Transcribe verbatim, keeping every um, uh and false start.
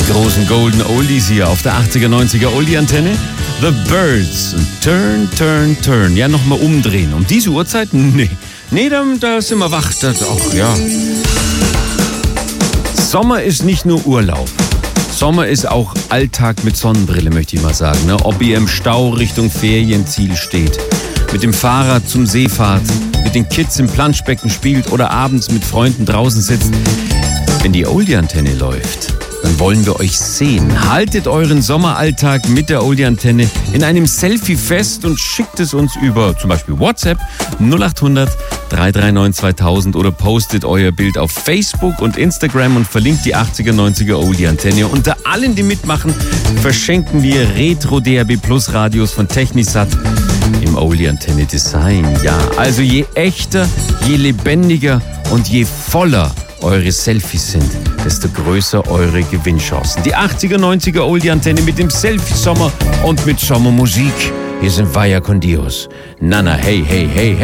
großen Golden Oldies hier auf der achtziger, neunziger Oldie-Antenne. The Byrds. Turn, turn, turn. Ja, nochmal umdrehen. Um diese Uhrzeit? Nee. Nee, da, da sind wir wach. Das, ach ja. Sommer ist nicht nur Urlaub. Sommer ist auch Alltag mit Sonnenbrille, möchte ich mal sagen. Ne? Ob ihr im Stau Richtung Ferienziel steht, mit dem Fahrrad zum See fahrt, mit den Kids im Planschbecken spielt oder abends mit Freunden draußen sitzt. Wenn die Oldie-Antenne läuft, dann wollen wir euch sehen. Haltet euren Sommeralltag mit der Oldie-Antenne in einem Selfie fest und schickt es uns über zum Beispiel WhatsApp null acht hundert, drei drei neun, zweitausend oder postet euer Bild auf Facebook und Instagram und verlinkt die achtziger, neunziger Oldie-Antenne. Unter allen, die mitmachen, verschenken wir Retro D R B Plus Radios von Technisat im Oldie-Antenne Design. Ja, also je echter, je lebendiger und je voller eure Selfies sind, desto größer eure Gewinnchancen. Die achtziger, neunziger Oldie-Antenne mit dem Selfie-Sommer und mit Sommermusik. Hier sind Vaya con Dios. Nana, hey, hey, hey, hey.